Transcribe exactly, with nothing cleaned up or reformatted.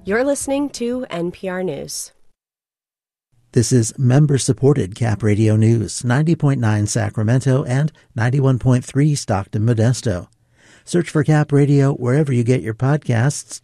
You're listening to N P R News. This is member-supported Cap Radio News, ninety point nine Sacramento and ninety-one point three Stockton Modesto. Search for Cap Radio wherever you get your podcasts.